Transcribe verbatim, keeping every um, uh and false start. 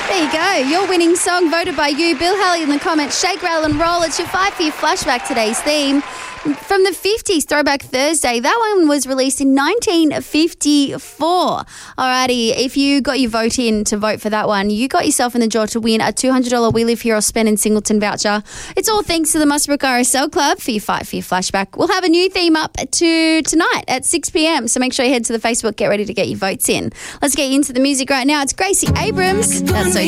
There you go. Your winning song voted by you. Bill Haley in the comments. Shake, rattle and roll. It's your five for your flashback, today's theme. From the fifties, Throwback Thursday. That one was released in nineteen fifty-four. Alrighty, if you got your vote in to vote for that one, you got yourself in the draw to win a two hundred dollars We Live Here or Spend in Singleton voucher. It's all thanks to the Musbrook R S L Club for your fight for your flashback. We'll have a new theme up to tonight at six p.m, so make sure you head to the Facebook, get ready to get your votes in. Let's get into the music right now. It's Gracie Abrams. That's so